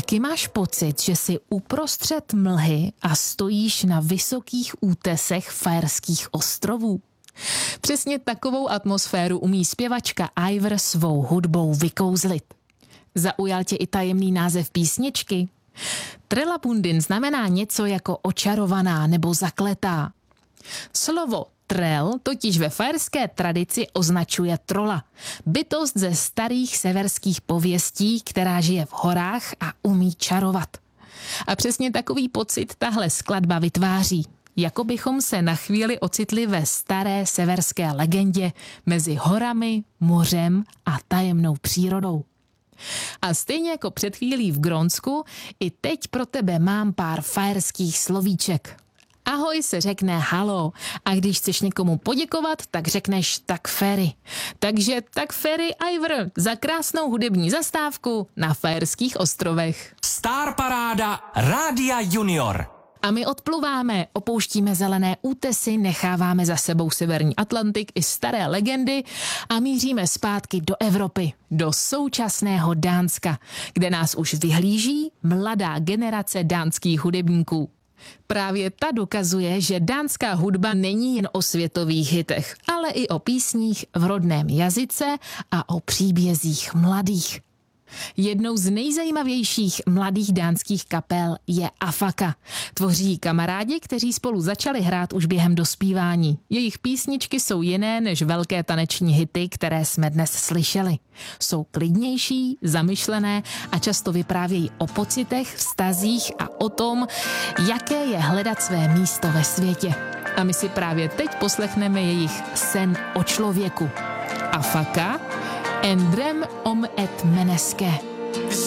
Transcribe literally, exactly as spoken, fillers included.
Taky máš pocit, že jsi uprostřed mlhy a stojíš na vysokých útesech Faerských ostrovů? Přesně takovou atmosféru umí zpěvačka Eivør svou hudbou vykouzlit. Zaujal tě i tajemný název písničky? Trellabundin znamená něco jako očarovaná nebo zakletá. Slovo trell totiž ve faerské tradici označuje trola. Bytost ze starých severských pověstí, která žije v horách a umí čarovat. A přesně takový pocit tahle skladba vytváří. Jako bychom se na chvíli ocitli ve staré severské legendě mezi horami, mořem a tajemnou přírodou. A stejně jako před chvílí v Grónsku, i teď pro tebe mám pár faerských slovíček. Ahoj se řekne halo a když chceš někomu poděkovat, tak řekneš tak ferry. Takže tak ferry Eivør za krásnou hudební zastávku na Faerských ostrovech. Star Paráda Rádia Junior. A my odpluváme, opouštíme zelené útesy, necháváme za sebou severní Atlantik i staré legendy a míříme zpátky do Evropy, do současného Dánska, kde nás už vyhlíží mladá generace dánských hudebníků. Právě ta dokazuje, že dánská hudba není jen o světových hitech, ale i o písních v rodném jazyce a o příbězích mladých. Jednou z nejzajímavějších mladých dánských kapel je Afaka. Tvoří ji kamarádi, kteří spolu začali hrát už během dospívání. Jejich písničky jsou jiné než velké taneční hity, které jsme dnes slyšeli. Jsou klidnější, zamyšlené a často vyprávějí o pocitech, vztazích a o tom, jaké je hledat své místo ve světě. A my si právě teď poslechneme jejich Sen o člověku. Afaka, En drøm om et menneske.